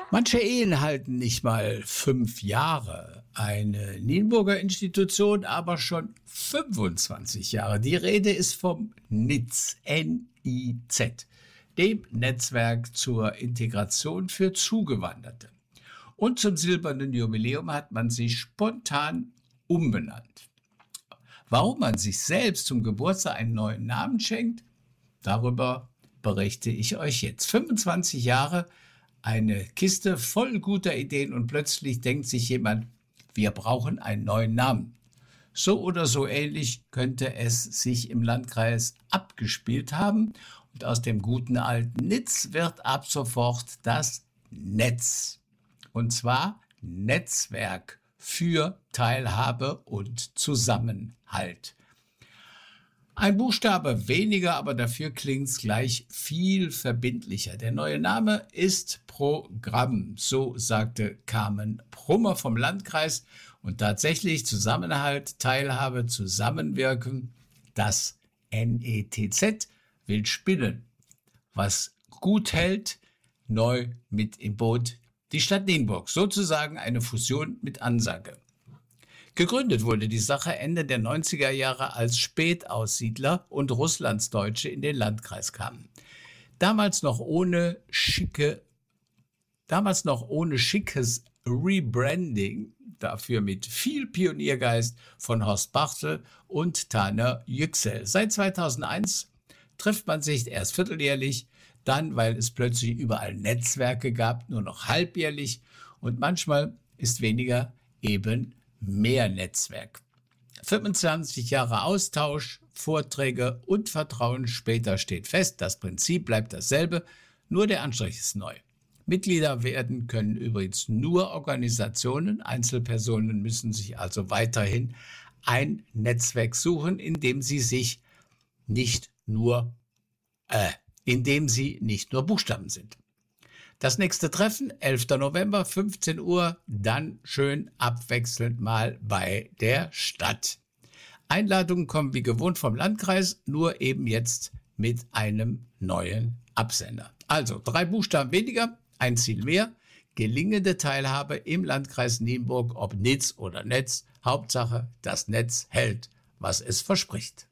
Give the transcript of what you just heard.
Manche Ehen halten nicht mal 5 Jahre, eine Nienburger Institution aber schon 25 Jahre. Die Rede ist vom NIZ, N-I-Z, dem Netzwerk zur Integration für Zugewanderte. Und zum silbernen Jubiläum hat man sich spontan umbenannt. Warum man sich selbst zum Geburtstag einen neuen Namen schenkt, darüber berichte ich euch jetzt. 25 Jahre, eine Kiste voll guter Ideen und plötzlich denkt sich jemand, wir brauchen einen neuen Namen. So oder so ähnlich könnte es sich im Landkreis abgespielt haben und aus dem guten alten Nitz wird ab sofort das Netz. Und zwar Netzwerk für Teilhabe und Zusammenhalt. Ein Buchstabe weniger, aber dafür klingt's gleich viel verbindlicher. Der neue Name ist Programm, so sagte Carmen Brummer vom Landkreis. Und tatsächlich Zusammenhalt, Teilhabe, Zusammenwirken, das NETZ will spinnen. Was gut hält, neu mit im Boot, die Stadt Nienburg, sozusagen eine Fusion mit Ansage. Gegründet wurde die Sache Ende der 90er Jahre, als Spätaussiedler und Russlandsdeutsche in den Landkreis kamen. Damals noch ohne schickes Rebranding, dafür mit viel Pioniergeist von Horst Bartel und Taner Yüksel. Seit 2001 trifft man sich erst vierteljährlich, dann, weil es plötzlich überall Netzwerke gab, nur noch halbjährlich und manchmal ist weniger eben mehr Netzwerk. 25 Jahre Austausch, Vorträge und Vertrauen später steht fest. Das Prinzip bleibt dasselbe, nur der Anstrich ist neu. Mitglieder werden können übrigens nur Organisationen. Einzelpersonen müssen sich also weiterhin ein Netzwerk suchen, in dem sie nicht nur Buchstaben sind. Das nächste Treffen, 11. November, 15 Uhr, dann schön abwechselnd mal bei der Stadt. Einladungen kommen wie gewohnt vom Landkreis, nur eben jetzt mit einem neuen Absender. Also 3 Buchstaben weniger, ein Ziel mehr, gelingende Teilhabe im Landkreis Nienburg, ob Nitz oder Netz. Hauptsache, das Netz hält, was es verspricht.